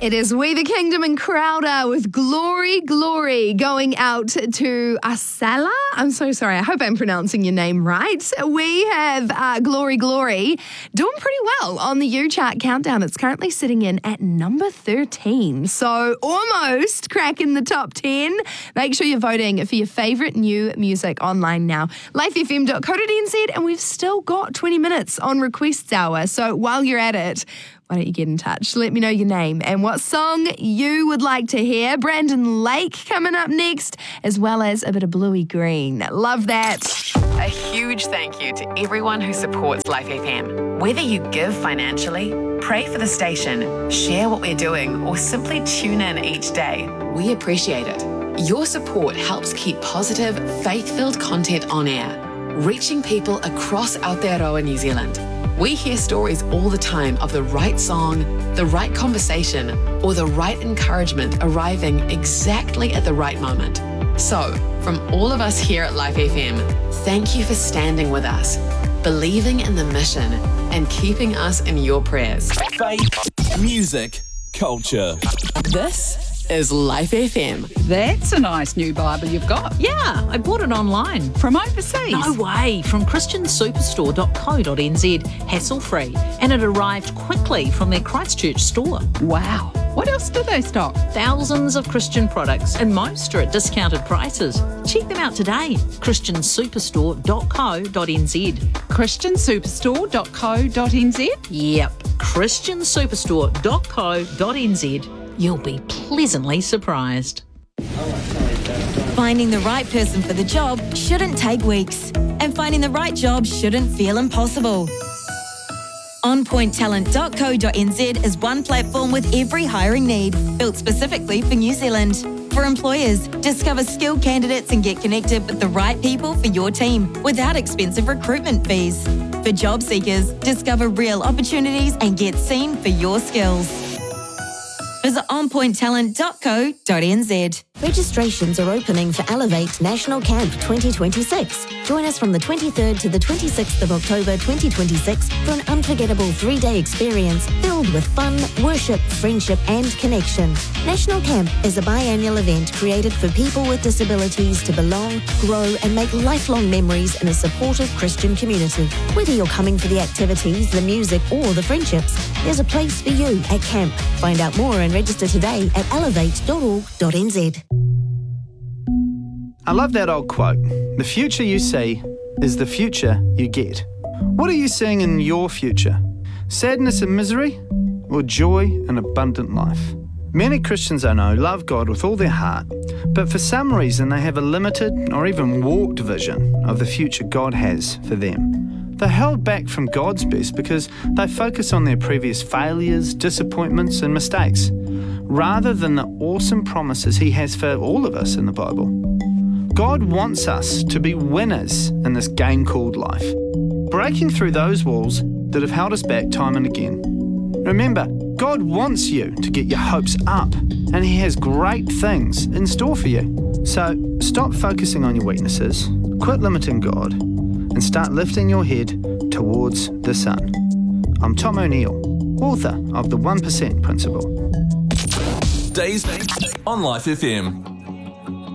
It is We the Kingdom and Crowder with Glory, Glory, going out to Asala. I'm so sorry. I hope I'm pronouncing your name right. We have Glory, Glory doing pretty well on the U-Chart countdown. It's currently sitting in at number 13. So almost cracking the top 10. Make sure you're voting for your favourite new music online now. lifefm.co.nz, and we've still got 20 minutes on Requests Hour. So while you're at it, why don't you get in touch? Let me know your name and what song you would like to hear. Brandon Lake coming up next, as well as a bit of Bluey Green. Love that. A huge thank you to everyone who supports Life FM. Whether you give financially, pray for the station, share what we're doing, or simply tune in each day, we appreciate it. Your support helps keep positive, faith-filled content on air, reaching people across Aotearoa, New Zealand. We hear stories all the time of the right song, the right conversation, or the right encouragement arriving exactly at the right moment. So, from all of us here at Life FM, thank you for standing with us, believing in the mission, and keeping us in your prayers. Faith, music, culture. This is Life FM. That's a nice new Bible you've got. Yeah, I bought it online. From overseas? No way, from christiansuperstore.co.nz, hassle-free. And it arrived quickly from their Christchurch store. Wow. What else do they stock? Thousands of Christian products, and most are at discounted prices. Check them out today, christiansuperstore.co.nz. christiansuperstore.co.nz? Yep, christiansuperstore.co.nz. You'll be pleasantly surprised. Finding the right person for the job shouldn't take weeks, and finding the right job shouldn't feel impossible. OnPointTalent.co.nz is one platform with every hiring need, built specifically for New Zealand. For employers, discover skilled candidates and get connected with the right people for your team without expensive recruitment fees. For job seekers, discover real opportunities and get seen for your skills. Visit onpointtalent.co.nz. Registrations are opening for Elevate National Camp 2026. Join us from the 23rd to the 26th of October 2026 for an unforgettable 3-day experience filled with fun, worship, friendship and connection. National Camp is a biannual event created for people with disabilities to belong, grow and make lifelong memories in a supportive Christian community. Whether you're coming for the activities, the music or the friendships, there's a place for you at camp. Find out more and register today at elevate.org.nz. I love that old quote. The future you see is the future you get. What are you seeing in your future? Sadness and misery, or joy and abundant life? Many Christians I know love God with all their heart, but for some reason they have a limited or even warped vision of the future God has for them. They're held back from God's best because they focus on their previous failures, disappointments and mistakes, rather than the awesome promises He has for all of us in the Bible. God wants us to be winners in this game called life, breaking through those walls that have held us back time and again. Remember, God wants you to get your hopes up, and He has great things in store for you. So stop focusing on your weaknesses, quit limiting God, and start lifting your head towards the sun. I'm Tom O'Neill, author of The 1% Principle. Days on Life FM.